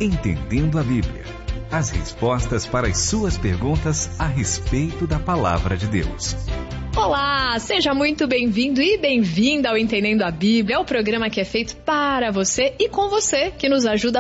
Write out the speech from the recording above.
Entendendo a Bíblia. As respostas para as suas perguntas a respeito da Palavra de Deus. Olá, seja muito bem-vindo e bem-vinda ao Entendendo a Bíblia, é o programa que é feito para você e com você, que nos ajuda